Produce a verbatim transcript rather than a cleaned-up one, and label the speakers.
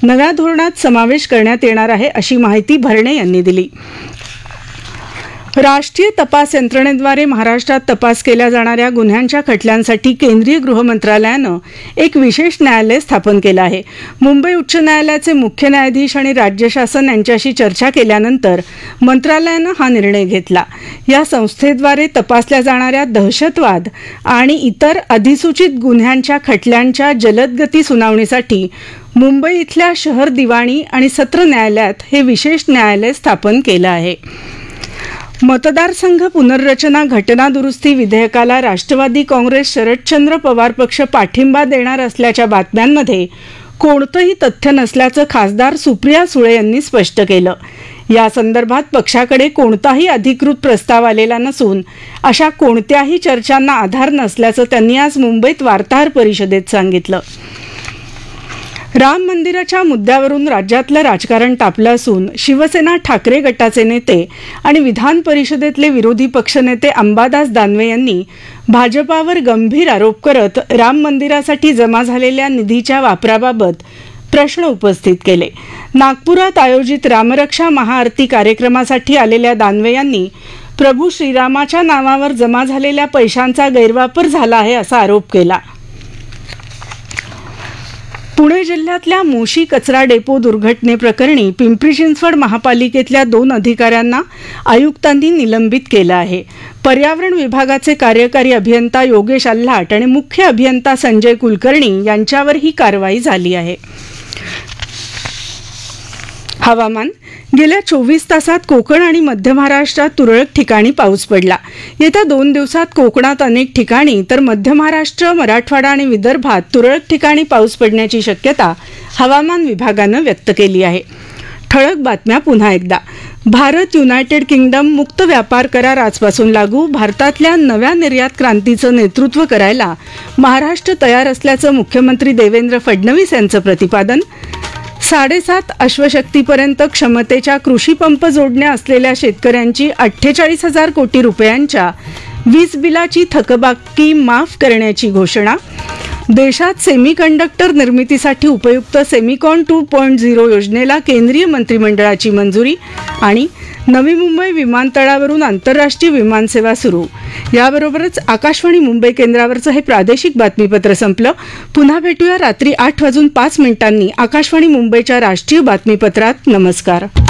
Speaker 1: नव्या धोरणात समावेश करण्यात येणार आहे, अशी माहिती भरणे यांनी दिली. राष्ट्रीय तपास यंत्रणेद्वारे महाराष्ट्रात तपास केल्या जाणाऱ्या गुन्ह्यांच्या खटल्यांसाठी केंद्रीय गृह मंत्रालयानं एक विशेष न्यायालय स्थापन केलं आहे. मुंबई उच्च न्यायालयाचे मुख्य न्यायाधीश आणि राज्य शासन यांच्याशी चर्चा केल्यानंतर मंत्रालयानं हा निर्णय घेतला. या संस्थेद्वारे तपासल्या जाणाऱ्या दहशतवाद आणि इतर अधिसूचित गुन्ह्यांच्या खटल्यांच्या जलदगती सुनावणीसाठी मुंबई इथल्या शहर दिवाणी आणि सत्र न्यायालयात हे विशेष न्यायालय स्थापन केलं आहे. मतदारसंघ पुनर्रचना घटना दुरुस्ती विधेयकाला राष्ट्रवादी काँग्रेस शरदचंद्र पवार पक्ष पाठिंबा देणार असल्याच्या बातम्यांमध्ये कोणतंही तथ्य नसल्याचं खासदार सुप्रिया सुळे यांनी स्पष्ट केलं. या संदर्भात पक्षाकडे कोणताही अधिकृत प्रस्ताव आलेला नसून अशा कोणत्याही चर्चांना आधार नसल्याचं त्यांनी आज मुंबईत वार्ताहर परिषदेत सांगितलं. राम मंदिराच्या मुद्द्यावरून राज्यातलं राजकारण तापलं असून शिवसेना ठाकरे गटाचे नेते आणि विधान परिषदेतले विरोधी पक्षनेते अंबादास दानवे यांनी भाजपावर गंभीर आरोप करत राम मंदिरासाठी जमा झालेल्या निधीच्या वापराबाबत प्रश्न उपस्थित केले. नागपुरात आयोजित रामरक्षा महाआरती कार्यक्रमासाठी आलेल्या दानवे यांनी प्रभू श्रीरामाच्या नावावर जमा झालेल्या पैशांचा गैरवापर झाला आहे असा आरोप केला. पुणे जिल्ह्यातल्या मोशी कचरा डेपो दुर्घटनेप्रकरणी पिंपरी चिंचवड महापालिकेतल्या दोन अधिकाऱ्यांना आयुक्तांनी निलंबित केलं आहे. पर्यावरण विभागाचे कार्यकारी अभियंता योगेश आल्हाट आणि मुख्य अभियंता संजय कुलकर्णी यांच्यावर ही कारवाई झाली आहे. हवामान. गेल्या चोवीस तासात कोकण आणि मध्य महाराष्ट्रात तुरळक ठिकाणी पाऊस पडला. येत्या दोन दिवसात कोकणात अनेक ठिकाणी तर मध्य महाराष्ट्र, मराठवाडा आणि विदर्भात तुरळक ठिकाणी पाऊस पडण्याची शक्यता हवामान विभागानं व्यक्त केली आहे. ठळक बातम्या पुन्हा एकदा. भारत युनायटेड किंगडम मुक्त व्यापार करार आजपासून लागू. भारतातल्या नव्या निर्यात क्रांतीचं नेतृत्व करायला महाराष्ट्र तयार असल्याचं मुख्यमंत्री देवेंद्र फडणवीस यांचं प्रतिपादन. साडेसात अश्वशक्तीपर्यंत क्षमतेच्या कृषी पंप जोडण्या असलेल्या शेतकऱ्यांची अठ्ठेचाळीस हजार कोटी रुपयांच्या वीज बिलाची थकबाकी माफ करण्याची घोषणा. देशात सेमीकंडक्टर निर्मितीसाठी उपयुक्त सेमिकॉन टू पॉईंट झिरो योजनेला केंद्रीय मंत्रिमंडळाची मंजुरी. आणि नवी मुंबई विमानतळावरून आंतरराष्ट्रीय विमानसेवा सुरू. याबरोबरच आकाशवाणी मुंबई केंद्रावरचं हे प्रादेशिक बातमीपत्र संपलं. पुन्हा भेटूया रात्री आठ वाजून पाच मिनिटांनी आकाशवाणी मुंबईच्या राष्ट्रीय बातमीपत्रात. नमस्कार.